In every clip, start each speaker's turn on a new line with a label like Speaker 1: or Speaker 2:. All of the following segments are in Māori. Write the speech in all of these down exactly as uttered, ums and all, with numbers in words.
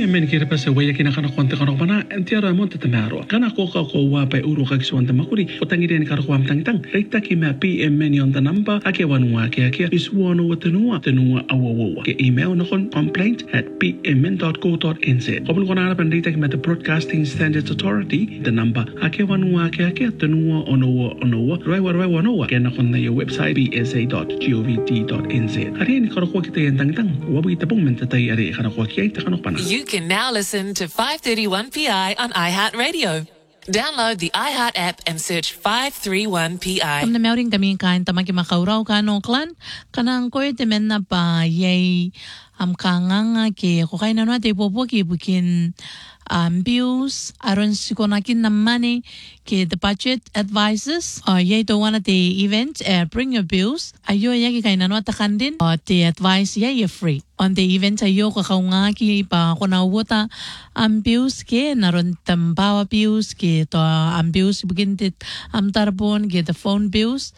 Speaker 1: men kira pa sa waya kina kana konta kana pana entiara monte tamaro kana ko ka ko wa pa uru ka kiswan tamakuri utangi den kara ko am tang tang rekta ki ma P M men on the number ake wan wa ke ake is wono watanua tanua awawa ke email no kon complaint at p m n dot co dot n z obun kona pan rekta ki ma the Broadcasting Standards Authority the number ake wan wa ke ake tanua onowa onowa roi wa roi onowa ke na kon na your website b s a dot gov dot n z ari ni kara ko kita yan tang tang wa bi tapong men tatay ari kana ko ki ta kana pana.
Speaker 2: You can now listen to five thirty-one P I on iHeartRadio. Download the iHeart app and search five thirty-one P I.
Speaker 3: Kung na meron kami kain tamang makauraw ka no klan kanang ko ite men na pa yay am kanganga ke ko kain na natin popo ki bukin um, bills aron si konakin na money ke the budget advices uh, yay to one of the event uh, bring your bills ayo yaki kain na natin din uh, the advice yay free on the event ayo kakaunga ki pa kunawota ang bills ke naron tambawa bills ke to ang bills bukin tit am tarbon ke the phone bills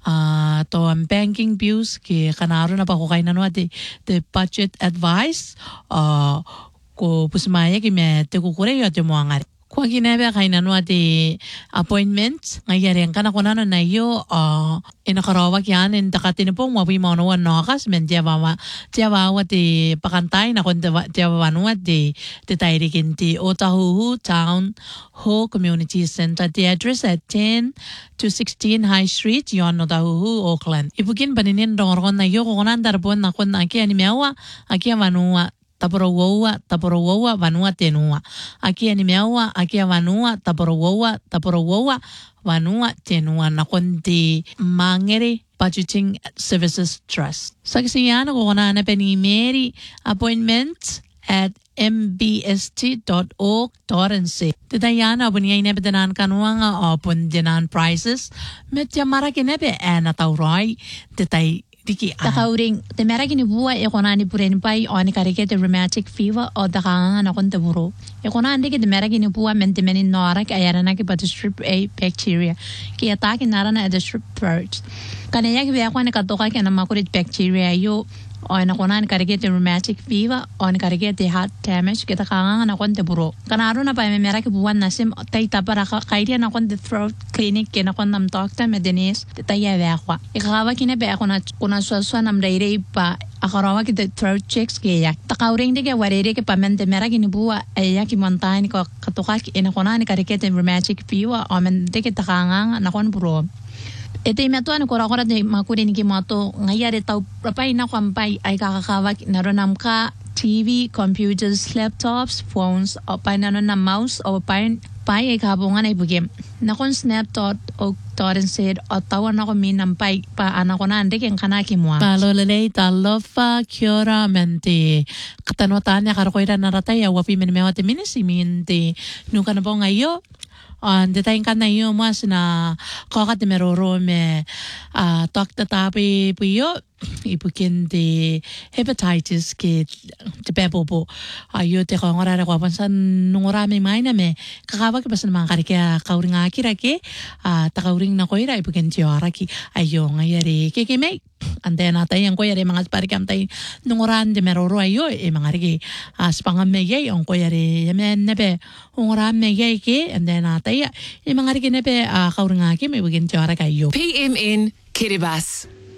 Speaker 3: uh, to ang banking bills ke kanaro na pa ko kain na natin the budget advice uh, ko pusmaya ki me te ko kore yo te mo angari ko ginebe kain na natin appointment ngayari kana ko nano na yo uh, inakarawa yan in takatin po mo mo no no kas men dia mama dia wa te pakantay na kon dia wa no te te tairikin ti Otahuhu Town Hall Community Center. The address at ten to sixteen High Street yon Otahuhu Auckland ibugin paninin rongon na yo ko nan darbon na kon aki ani mewa aki manua taporowowa taporowowa vanua tenua aki ani mewa aki vanua taporowowa taporowowa vanua tenua na konti mangere Budgeting Services Trust. Saksiyano ko na na penimeri appointment at m b s t dot org dot n z. Titayana bunya inebedanan kanuanga opun dinan prices metya marakinebe anataurai titay Diki
Speaker 4: takauring te meragini bua e konani puren pai oni karike te rheumatic fever o dakanga na kon te buro e konani ke te meragini bua mente menin nora ke ayara na ke pat strep A bacteria ke ataki narana at the strep throat kana ya ke be akwane ka toka ke na makurit bacteria yo o na konani karike te rheumatic fever oni karike te heart damage ke takanga na kon te buro kana aro na pa me merake bua na sim tai tapara ka kairia na kon te throat clinic ke na kon nam doctor medenis te taya be akwa e kawa kine be akona kuna suasua nam reire pa akarawa ki the throat checks ke ya takauring de ke warere ke pamente merake ni bua e ya ki montagne ko katoka ki ina konani karike te rheumatic fever o men de ke takanga na kon buro ete meto an kora kora de makuri ni ki mato ngayare tau rapai na kwampai ay kakakawa naronam ka T V, computers, laptops, phones o pa nanon na mouse o pa pa ay kabungan ay bugim na kon snapshot o toren said o tawan ako minam pa pa anak ko na ande ken kanaki mo
Speaker 3: palolele talofa kiora mente katanwatan ya karokoira naratay wapi men mewate minisiminti nuka na po ngayo on the time kan na yo mas na kakate meroro me ah dokta tapi puyo ibukin de hepatitis ke te bebobo ayo te kongora ra kwa pansan nungora me maina me kakawa ke pasan mga karike kauring akira ke ah takauring na koira ibukin tiara ki ayo ngayari ke ke me ande na tay ang koyare mga parikam tay nungoran de meroro ayo e mga rike as pangam me yay ang koyare yemen nebe ungora me yay ke ande na tay e mga rike nebe kauring aki me ibukin tiara kayo
Speaker 2: P M N Kiribati.